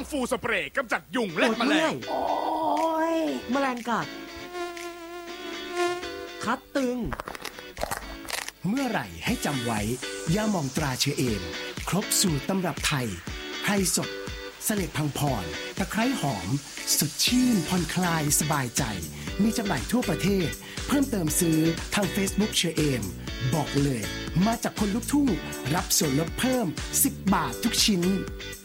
ฟูสเปรย์กำจัดยุงและแมลงโอ้ยแมลงกัดคัดตึงเมื่อไหร่ให้จำไว้ยาหม่องตราเชอเอมครบสูตรตำรับไทยไพรสดเสล็ดพังพรตะไคร้หอมสดชื่นผ่อนคลายสบายใจมีจำหน่ายทั่วประเทศเพิ่มเติมซื้อทาง Facebook เชอเอมบอกเลยมาจากคนลุกทุ่งรับส่วนลดเพิ่ม10 บาททุกชิ้น